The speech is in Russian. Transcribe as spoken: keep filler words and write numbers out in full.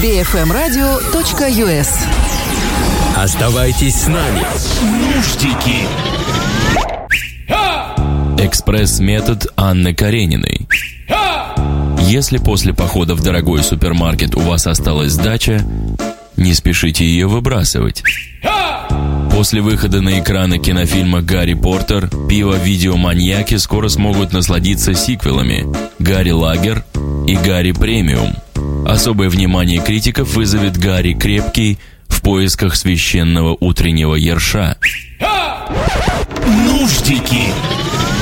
би эф эм радио точка ю эс. Оставайтесь с нами. Нуждики. Экспресс-метод Анны Карениной. Если после похода в дорогой супермаркет у вас осталась сдача, не спешите ее выбрасывать. После выхода на экраны кинофильма «Гарри Поттер» пиво-видеоманьяки скоро смогут насладиться сиквелами «Гарри Лагер» и «Гарри Премиум». Особое внимание критиков вызовет «Гарри Крепкий» в поисках священного утреннего ерша. Нуждики.